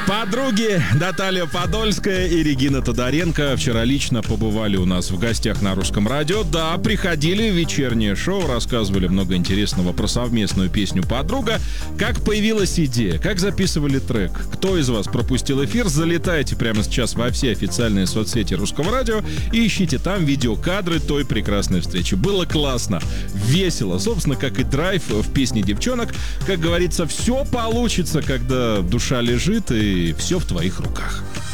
Подруги Наталья Подольская и Регина Тодоренко вчера лично побывали у нас в гостях на Русском радио. Да, приходили в вечернее шоу, рассказывали много интересного про совместную песню «Подруга». Как появилась идея, как записывали трек, кто из вас пропустил эфир, залетайте прямо сейчас во все официальные соцсети Русского радио и ищите там видеокадры той прекрасной встречи. Было классно, весело, собственно, как и драйв в песне девчонок. Как говорится, все получится, когда душа лежит и все в твоих руках.